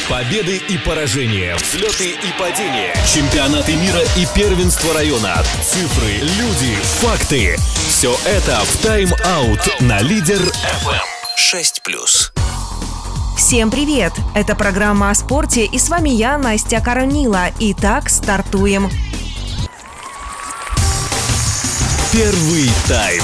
Победы и поражения, взлеты и падения, чемпионаты мира и первенство района, цифры, люди, факты. Все это в тайм-аут на Лидер FM 6+. Всем привет! Это программа о спорте, и с вами я, Настя Коронила. Итак, стартуем. Первый тайм.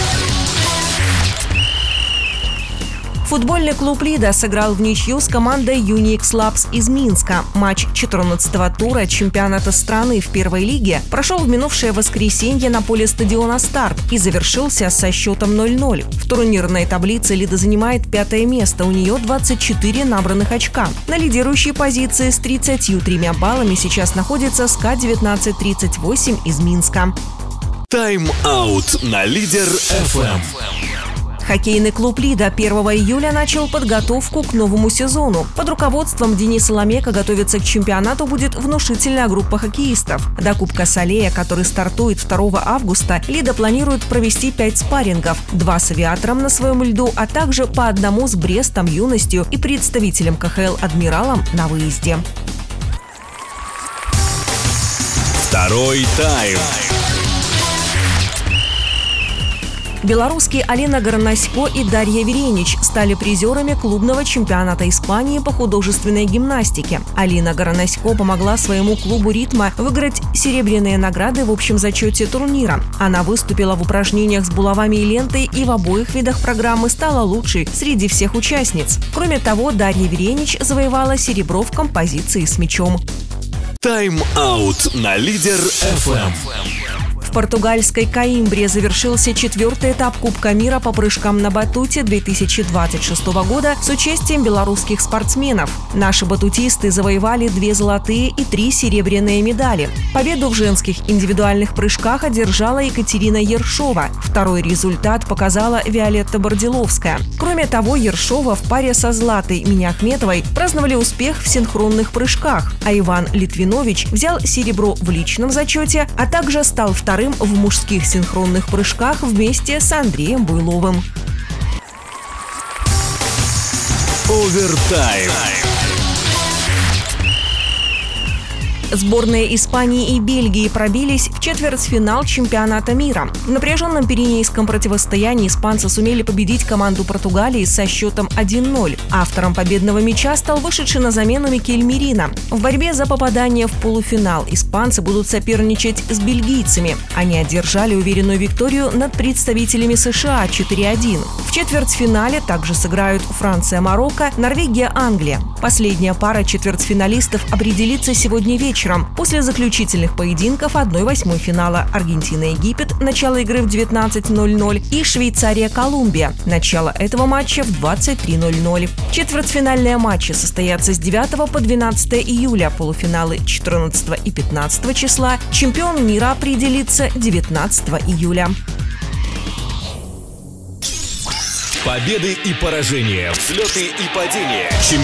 Футбольный клуб «Лида» сыграл в ничью с командой Юникс Лабс из Минска. Матч 14-го тура чемпионата страны в первой лиге прошел в минувшее воскресенье на поле стадиона «Старт» и завершился со счетом 0-0. В турнирной таблице «Лида» занимает 5-е место, у нее 24 набранных очка. На лидирующей позиции с 33 баллами сейчас находится СКА 1938 из Минска. Тайм-аут на Лидер FM. Хоккейный клуб «Лида» 1 июля начал подготовку к новому сезону. Под руководством Дениса Ламека готовиться к чемпионату будет внушительная группа хоккеистов. До Кубка Солея, который стартует 2 августа, «Лида» планирует провести 5 спаррингов, 2 с «Авиатором» на своем льду, а также по одному с «Брестом», «Юностью» и представителем КХЛ «Адмиралом» на выезде. Второй тайм. Белорусские Алина Горнасько и Дарья Веренич стали призерами клубного чемпионата Испании по художественной гимнастике. Алина Горнасько помогла своему клубу «Ритма» выиграть серебряные награды в общем зачете турнира. Она выступила в упражнениях с булавами и лентой и в обоих видах программы стала лучшей среди всех участниц. Кроме того, Дарья Веренич завоевала серебро в композиции с мячом. Тайм-аут на Лидер FM. В португальской Коимбре завершился 4-й этап Кубка мира по прыжкам на батуте 2026 года с участием белорусских спортсменов. Наши батутисты завоевали 2 золотые и 3 серебряные медали. Победу в женских индивидуальных прыжках одержала Екатерина Ершова. Второй результат показала Виолетта Бордиловская. Кроме того, Ершова в паре со Златой Миниахметовой праздновали успех в синхронных прыжках, а Иван Литвинович взял серебро в личном зачете, а также стал вторым в мужских синхронных прыжках вместе с Андреем Буйловым. Овертайм. Сборные Испании и Бельгии пробились в четвертьфинал чемпионата мира. В напряженном пиренейском противостоянии испанцы сумели победить команду Португалии со счетом 1-0. Автором победного мяча стал вышедший на замену Микель Мерино. В борьбе за попадание в полуфинал испанцы будут соперничать с бельгийцами. Они одержали уверенную викторию над представителями США 4-1. В четвертьфинале также сыграют Франция-Марокко, Норвегия-Англия. Последняя пара четвертьфиналистов определится сегодня вечером, после заключительных поединков 1/8 финала Аргентина-Египет, начало игры в 19:00, и Швейцария-Колумбия, начало этого матча в 23:00. Четвертьфинальные матчи состоятся с 9 по 12 июля, полуфиналы 14 и 15 числа, чемпион мира определится 19 июля. Победы и поражения, взлеты и падения.